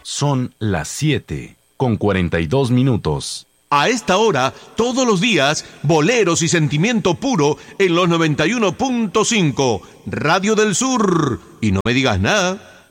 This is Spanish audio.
Son las 7:42. A esta hora, todos los días, boleros y sentimiento puro en los 91.5, Radio del Sur. Y no me digas nada.